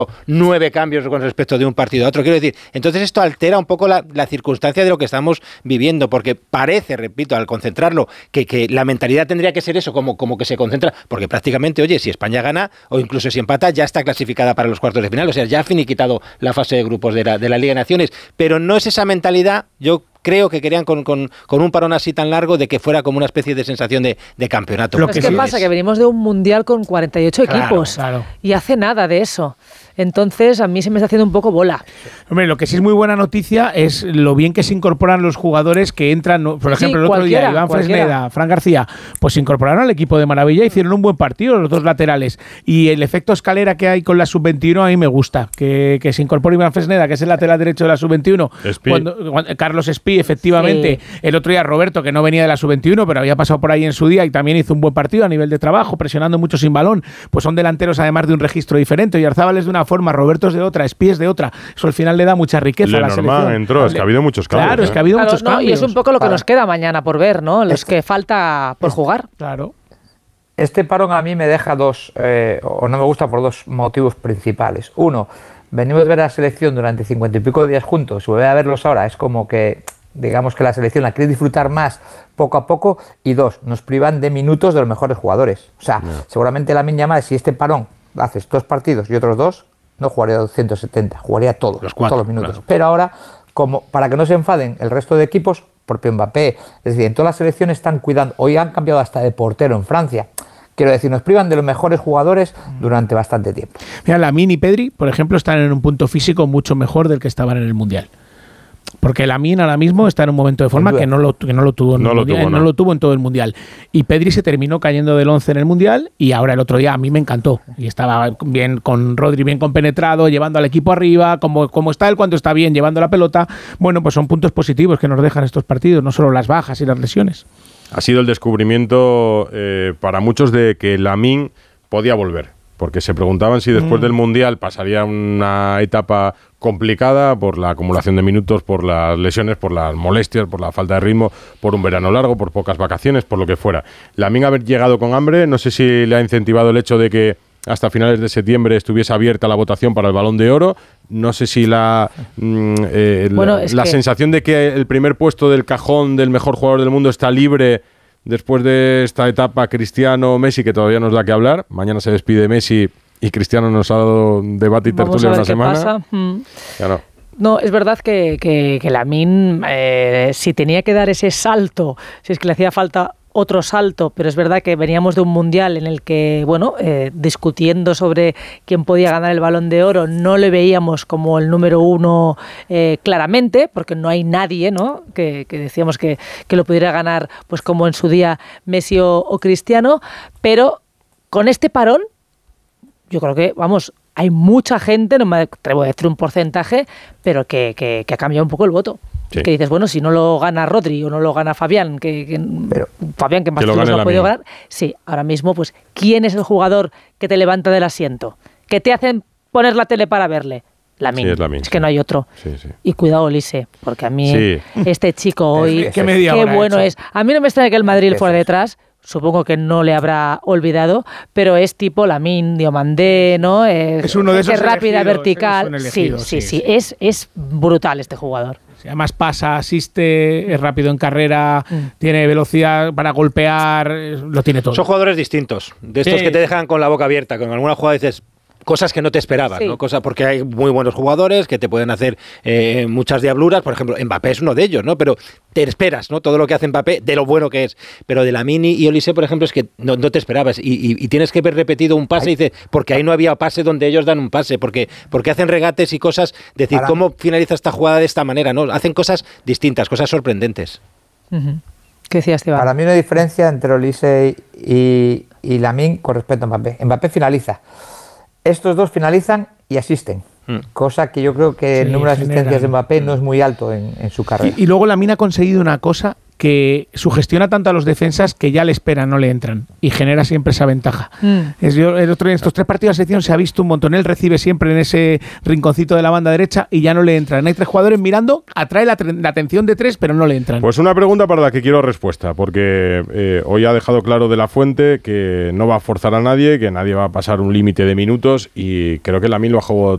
9 cambios con respecto de un partido a otro. Quiero decir, entonces esto altera un poco la circunstancia de lo que estamos viviendo, porque parece, repito, al concentrarlo, que la mentalidad tendría que ser eso, como que se concentra, porque prácticamente, oye, si España gana o incluso si empata, ya está clasificada para los cuartos de final, o sea, ya ha finiquitado la fase de grupos de la Liga de Naciones, pero no es esa mentalidad, yo creo que querían con un parón así tan largo de que fuera como una especie de sensación de campeonato. Lo que pasa que venimos de un mundial con 48 equipos y hace nada de eso. Entonces, a mí se me está haciendo un poco bola. Hombre, lo que sí es muy buena noticia es lo bien que se incorporan los jugadores que entran. Por ejemplo, el otro día, Iván Fresneda, Fran García, pues se incorporaron al equipo de maravilla, hicieron un buen partido los dos laterales. Y el efecto escalera que hay con la sub-21 a mí me gusta. Que se incorpore Iván Fresneda, que es el lateral derecho de la sub-21. Carlos Espí, efectivamente. Sí. El otro día Roberto, que no venía de la sub-21, pero había pasado por ahí en su día y también hizo un buen partido a nivel de trabajo, presionando mucho sin balón. Pues son delanteros además de un registro diferente. Y Arzábal es de una forma, Roberto es de otra, Espí es de otra. Eso al final le da mucha riqueza a la selección. Entró, es que ha habido muchos cambios. Claro, es que ha habido muchos cambios. Y es un poco lo que nos queda mañana por ver, ¿no? Los que falta por jugar. Claro. Este parón a mí me deja o no me gusta por dos motivos principales. Uno, venimos de ver a la selección durante 50 y pico días juntos, y volver a verlos ahora es como que, digamos que la selección la quiere disfrutar más poco a poco. Y dos, nos privan de minutos de los mejores jugadores. O sea, seguramente Lamine Yamal, si este parón haces 2 partidos y otros 2, no jugaría 270, jugaría todos los minutos. Claro. Pero ahora, como para que no se enfaden el resto de equipos, propio Mbappé, es decir, en todas las selecciones están cuidando. Hoy han cambiado hasta de portero en Francia. Quiero decir, nos privan de los mejores jugadores durante bastante tiempo. Mira, Lamine y Pedri, por ejemplo, están en un punto físico mucho mejor del que estaban en el Mundial. Porque Lamine ahora mismo está en un momento de forma que no lo tuvo en todo el Mundial. Y Pedri se terminó cayendo del 11 en el Mundial, y ahora el otro día a mí me encantó. Y estaba bien con Rodri, bien compenetrado, llevando al equipo arriba, como está él cuando está bien, llevando la pelota. Bueno, pues son puntos positivos que nos dejan estos partidos, no solo las bajas y las lesiones. Ha sido el descubrimiento para muchos de que Lamine podía volver, porque se preguntaban si después del Mundial pasaría una etapa complicada por la acumulación de minutos, por las lesiones, por las molestias, por la falta de ritmo, por un verano largo, por pocas vacaciones, por lo que fuera. Lamine haber llegado con hambre, no sé si le ha incentivado el hecho de que hasta finales de septiembre estuviese abierta la votación para el Balón de Oro. No sé si la sensación de que el primer puesto del cajón del mejor jugador del mundo está libre después de esta etapa Cristiano-Messi, que todavía nos da que hablar. Mañana se despide Messi y Cristiano nos ha dado debate y tertulia una semana. Claro. No, es verdad que Lamine, si tenía que dar ese salto, si es que le hacía falta otro salto, pero es verdad que veníamos de un mundial en el que, discutiendo sobre quién podía ganar el Balón de Oro, no le veíamos como el número 1 claramente, porque no hay nadie, ¿no?, que decíamos que lo pudiera ganar, pues como en su día Messi o Cristiano, pero con este parón, yo creo que, hay mucha gente, no me atrevo a decir un porcentaje, pero que ha cambiado un poco el voto. Sí. Que dices, si no lo gana Rodri o no lo gana Fabián, Fabián que más títulos no ha podido ganar, sí, ahora mismo, pues, ¿quién es el jugador que te levanta del asiento? Que te hacen poner la tele para verle. Lamine. Sí, es que no hay otro. Sí. Y cuidado, Olise, porque a mí este chico hoy, qué bueno es. A mí no me extraña que el Madrid fuera detrás. Supongo que no le habrá olvidado, pero es tipo Lamine Diomandé, ¿no? Es uno de esos rápida, vertical. Elegido, sí. Es brutal este jugador. Además pasa, asiste, es rápido en carrera, tiene velocidad para golpear, lo tiene todo. Son jugadores distintos, de estos que te dejan con la boca abierta, con alguna jugada dices cosas que no te esperabas, ¿no? Porque hay muy buenos jugadores que te pueden hacer muchas diabluras. Por ejemplo, Mbappé es uno de ellos, ¿no? Pero te esperas, ¿no?, todo lo que hace Mbappé, de lo bueno que es. Pero de Lamine y Olise, por ejemplo, es que no te esperabas. Y tienes que ver repetido un pase, y dices, porque ahí no había pase donde ellos dan un pase, porque hacen regates y cosas. Decir, ¿cómo finaliza esta jugada de esta manera? ¿No? Hacen cosas distintas, cosas sorprendentes. ¿Qué decías, Esteban? Para mí no hay diferencia entre Olise y Lamine con respecto a Mbappé. Mbappé finaliza. Estos dos finalizan y asisten, cosa que yo creo que el número de asistencias de Mbappé no es muy alto en su carrera. Y luego Lamine ha conseguido una cosa que sugestiona tanto a los defensas que ya le esperan, no le entran, y genera siempre esa ventaja. El otro día en estos 3 partidos de selección se ha visto un montón. Él recibe siempre en ese rinconcito de la banda derecha y ya no le entran. Hay 3 jugadores mirando, atrae la atención de 3, pero no le entran. Pues una pregunta para la que quiero respuesta, porque hoy ha dejado claro De la Fuente que no va a forzar a nadie, que nadie va a pasar un límite de minutos, y creo que Lamine lo ha